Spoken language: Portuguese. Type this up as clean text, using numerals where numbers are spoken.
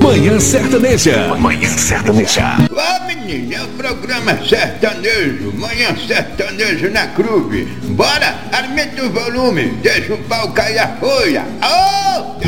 Manhã Sertaneja. Manhã Sertaneja. Ó, menino, é o programa sertanejo. Manhã Sertaneja na Clube. Bora, aumenta o volume, deixa o pau cair a folha. Ô!